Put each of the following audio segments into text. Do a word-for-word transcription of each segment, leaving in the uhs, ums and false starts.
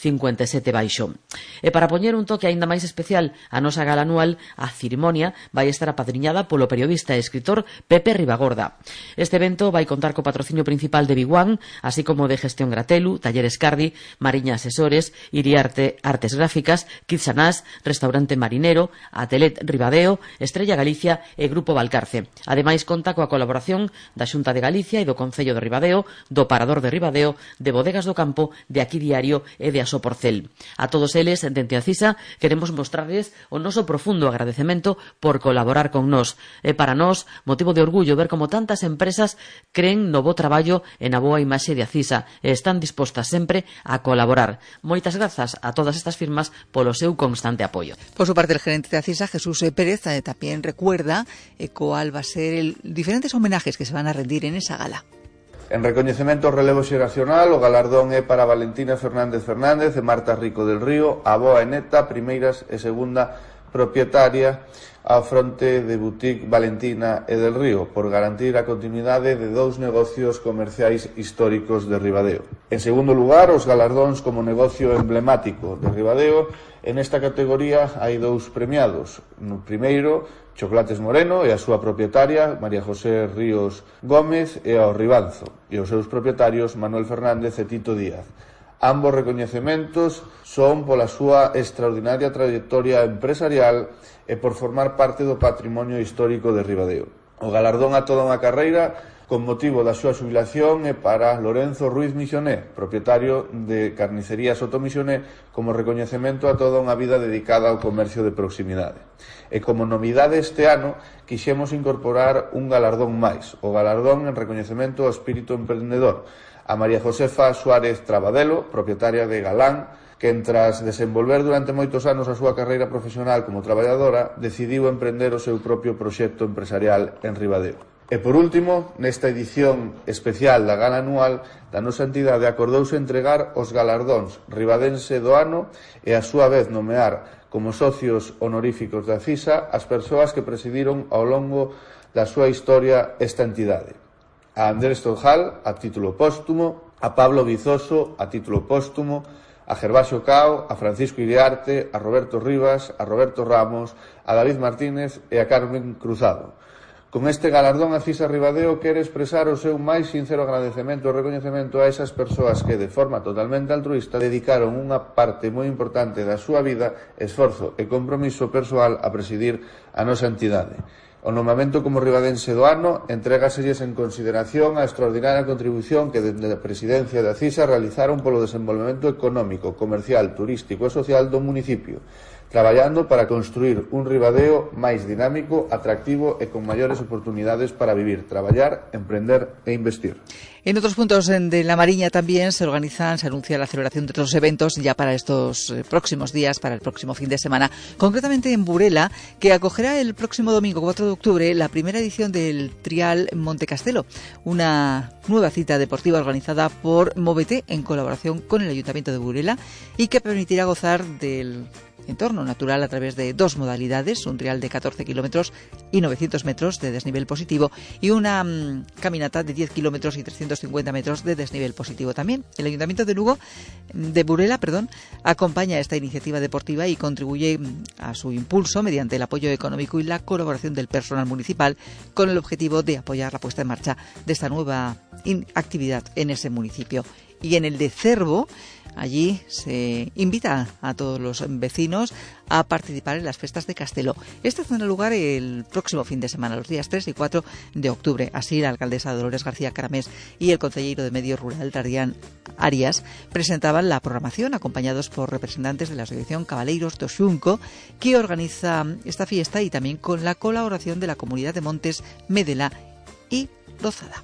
cincuenta e sete baixo. E para poñer un toque aínda máis especial a nosa gala anual, a cerimonia vai estar apadriñada polo periodista e escritor Pepe Ribagorda. Este evento vai contar co patrocinio principal de Biguán, así como de Gestión Gratelu, Talleres Cardi, Mariña Asesores, Iriarte Artes Gráficas, Kizanás, Restaurante Marinero, Atelet Ribadeo, Estrella Galicia e Grupo Valcarce. Ademais, conta coa colaboración da Xunta de Galicia e do Concello de Ribadeo, do Parador de Ribadeo, de Bodegas do Campo, de Aquí Diario e de Asoporcel. A todos eles, dende a CISA, queremos mostrarles o noso profundo agradecemento por colaborar con nós. É para nós motivo de orgullo ver como tantas empresas creen no bo traballo e na boa imaxe de a CISA e están dispostas sempre a colaborar. Moitas grazas a todas estas firmas polo seu constante apoio. Por su parte, el gerente de ACISA, Jesús Pérez, eh, también recuerda eh, cuál va a ser el diferentes homenajes que se van a rendir en esa gala. En recoñecemento ao relevo xeracional, o galardón é para Valentina Fernández Fernández e Marta Rico del Río, avoa e neta, primeiras e segunda propietaria ao fronte de Boutique Valentina e del Río, por garantir a continuidade de dous negocios comerciais históricos de Ribadeo. En segundo lugar, os galardóns como negocio emblemático de Ribadeo. En esta categoría hai dous premiados. No primeiro, Chocolates Moreno e a súa propietaria, María José Ríos Gómez, e ao Ribanzo, e os seus propietarios, Manuel Fernández e Tito Díaz. Ambos recoñecementos son pola súa extraordinaria trayectoria empresarial e por formar parte do patrimonio histórico de Ribadeo. O galardón a toda unha carreira con motivo da súa xubilación é para Lorenzo Ruiz Misioné, propietario de Carnicería Soto Misioné, como recoñecemento a toda unha vida dedicada ao comercio de proximidade. E como novidade este ano, quixemos incorporar un galardón máis, o galardón en recoñecemento ao espírito emprendedor, a María Josefa Suárez Trabadelo, propietaria de Galán, que tras desenvolver durante moitos anos a súa carreira profesional como traballadora, decidiu emprender o seu propio proxecto empresarial en Ribadeo. E por último, nesta edición especial da gala anual, da nosa entidade acordouse entregar os galardóns Ribadense do ano e a súa vez nomear como socios honoríficos da CISA as persoas que presidiron ao longo da súa historia esta entidade. A Andrés Tojal, a título póstumo, a Pablo Vizoso, a título póstumo, a Gervasio Cao, a Francisco Iriarte, a Roberto Rivas, a Roberto Ramos, a David Martínez e a Carmen Cruzado. Con este galardón, a CISA Ribadeo quere expresar o seu máis sincero agradecemento e recoñecemento a esas persoas que, de forma totalmente altruista, dedicaron unha parte moi importante da súa vida, esforzo e compromiso persoal a presidir a nosa entidade. O nomamento como ribadense do ano entrégaselles en consideración a extraordinaria contribución que dende a presidencia da CISA realizaron polo desenvolvemento económico, comercial, turístico e social do municipio, traballando para construir un Ribadeo máis dinámico, atractivo e con maiores oportunidades para vivir, traballar, emprender e investir. En otros puntos de la Mariña también se organizan, se anuncia la celebración de otros eventos ya para estos próximos días, para el próximo fin de semana. Concretamente en Burela, que acogerá el próximo domingo cuatro de octubre la primera edición del Trial Montecastelo, una nueva cita deportiva organizada por Movete en colaboración con el Ayuntamiento de Burela y que permitirá gozar del entorno natural a través de dos modalidades, un trial de catorce kilómetros y novecientos metros de desnivel positivo y una mmm, caminata de diez kilómetros y trescientos cincuenta metros de desnivel positivo también. El Ayuntamiento de Lugo, de Burela, perdón, acompaña esta iniciativa deportiva y contribuye a su impulso mediante el apoyo económico y la colaboración del personal municipal con el objetivo de apoyar la puesta en marcha de esta nueva actividad en ese municipio. Y en el de Cervo, allí se invita a todos los vecinos a participar en las fiestas de Castelo. Esto tendrá lugar el próximo fin de semana, los días tres y cuatro de octubre. Así, la alcaldesa Dolores García Caramés y el consejero de Medio Rural, Darián Arias, presentaban la programación acompañados por representantes de la Asociación Cabaleiros do Xunco, que organiza esta fiesta, y también con la colaboración de la Comunidad de Montes Medela y Lozada.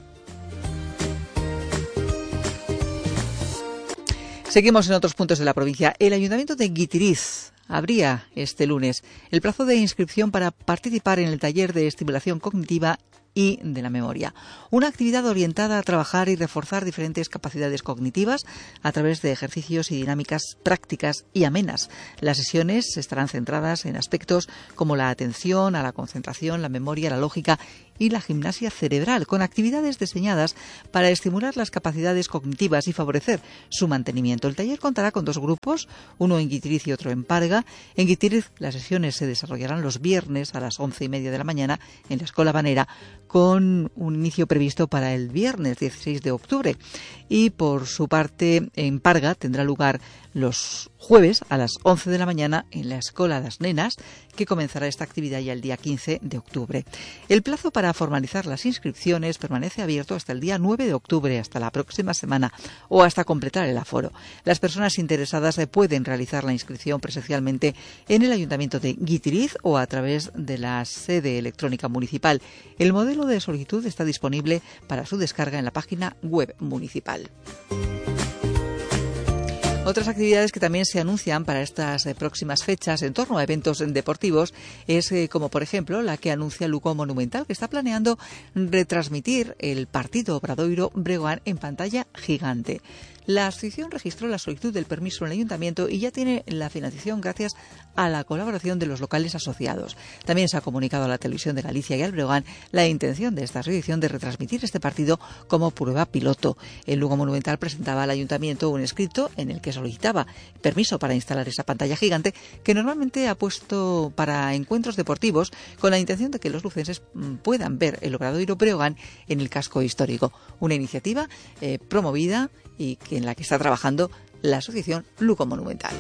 Seguimos en otros puntos de la provincia. El Ayuntamiento de Guitiriz abría este lunes el plazo de inscripción para participar en el taller de estimulación cognitiva y de la memoria. Una actividad orientada a trabajar y reforzar diferentes capacidades cognitivas a través de ejercicios y dinámicas prácticas y amenas. Las sesiones estarán centradas en aspectos como la atención, a la concentración, la memoria, la lógica y la gimnasia cerebral, con actividades diseñadas para estimular las capacidades cognitivas y favorecer su mantenimiento. El taller contará con dos grupos, uno en Guitiriz y otro en Parga. En Guitiriz las sesiones se desarrollarán los viernes a las once y media de la mañana en la Escola Banera, con un inicio previsto para el viernes dieciséis de octubre. Y por su parte, en Parga tendrá lugar los jueves a las once de la mañana en la Escola das Nenas, que comenzará esta actividad ya el día quince de octubre. El plazo para formalizar las inscripciones permanece abierto hasta el día nueve de octubre, hasta la próxima semana, o hasta completar el aforo. Las personas interesadas pueden realizar la inscripción presencialmente en el Ayuntamiento de Guitiriz o a través de la sede electrónica municipal. El modelo de solicitud está disponible para su descarga en la página web municipal. Otras actividades que también se anuncian para estas eh, próximas fechas en torno a eventos deportivos es eh, como por ejemplo la que anuncia Lugo Monumental, que está planeando retransmitir el partido Obradoiro Breogán en pantalla gigante. La asociación registró la solicitud del permiso en el ayuntamiento y ya tiene la financiación gracias a la colaboración de los locales asociados. También se ha comunicado a la Televisión de Galicia y al Breogán la intención de esta asociación de retransmitir este partido como prueba piloto. El Lugo Monumental presentaba al ayuntamiento un escrito en el que solicitaba permiso para instalar esa pantalla gigante que normalmente ha puesto para encuentros deportivos, con la intención de que los lucenses puedan ver el Obradoiro Breogán en el casco histórico. Una iniciativa eh, promovida y que en la que está trabajando la asociación Lugo Monumental.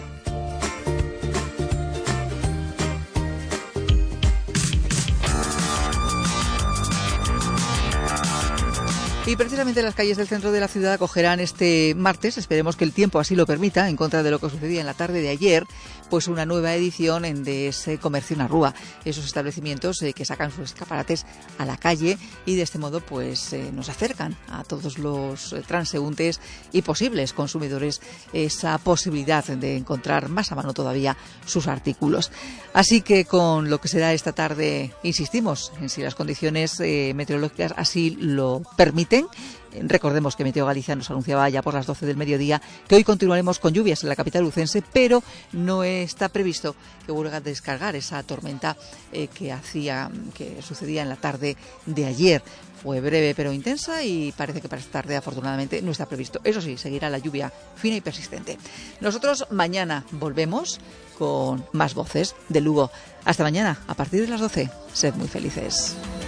Y precisamente las calles del centro de la ciudad acogerán este martes, esperemos que el tiempo así lo permita, en contra de lo que sucedía en la tarde de ayer, pues una nueva edición en de ese comercio en la Rúa, esos establecimientos eh, que sacan sus escaparates a la calle y de este modo pues eh, nos acercan a todos los eh, transeúntes y posibles consumidores esa posibilidad de encontrar más a mano todavía sus artículos. Así que con lo que será esta tarde, insistimos en si las condiciones eh, meteorológicas así lo permiten. Recordemos que Meteo Galicia nos anunciaba ya por las doce del mediodía que hoy continuaremos con lluvias en la capital lucense, pero no está previsto que vuelva a descargar esa tormenta eh, que hacía, que sucedía en la tarde de ayer. Fue breve pero intensa y parece que para esta tarde afortunadamente no está previsto. Eso sí, seguirá la lluvia fina y persistente. Nosotros mañana volvemos con más voces de Lugo. Hasta mañana, a partir de las doce. Sed muy felices.